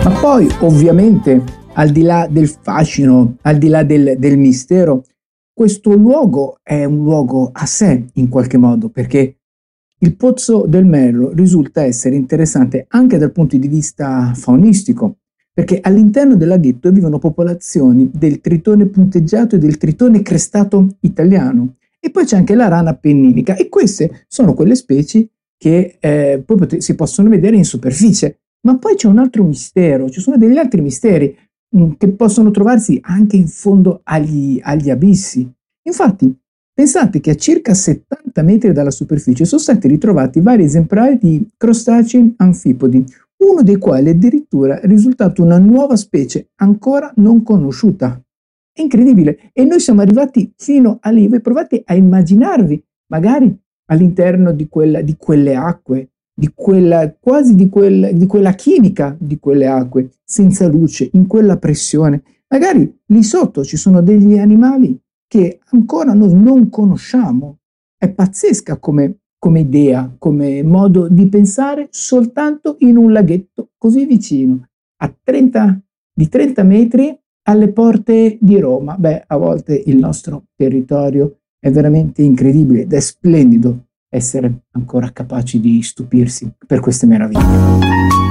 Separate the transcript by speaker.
Speaker 1: Ma poi, ovviamente, al di là del fascino, al di là del mistero, questo luogo è un luogo a sé in qualche modo, perché il Pozzo del Merlo risulta essere interessante anche dal punto di vista faunistico, perché all'interno del laghetto vivono popolazioni del tritone punteggiato e del tritone crestato italiano. E poi c'è anche la rana appenninica, e queste sono quelle specie che poi si possono vedere in superficie. Ma poi c'è un altro mistero, ci sono degli altri misteri che possono trovarsi anche in fondo agli abissi. Infatti, pensate che a circa 70 metri dalla superficie sono stati ritrovati vari esemplari di crostacei anfipodi, uno dei quali addirittura è risultato una nuova specie ancora non conosciuta. È incredibile, e noi siamo arrivati fino a lì. Voi provate a immaginarvi, magari all'interno di quelle acque, di quella chimica di quelle acque, senza luce, in quella pressione. Magari lì sotto ci sono degli animali che ancora noi non conosciamo. È pazzesca come idea, come modo di pensare soltanto in un laghetto così vicino, di 30 metri alle porte di Roma. Beh, a volte il nostro territorio è veramente incredibile ed è splendido essere ancora capaci di stupirsi per queste meraviglie.